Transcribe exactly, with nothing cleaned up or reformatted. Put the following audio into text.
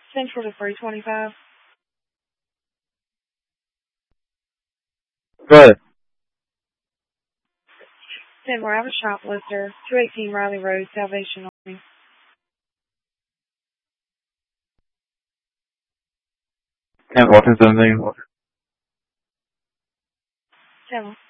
Central to three twenty-five. Go ahead. Denver, I have a shoplifter. two eighteen Riley Road, Salvation Army. Can't walk in seventeen. Tell him.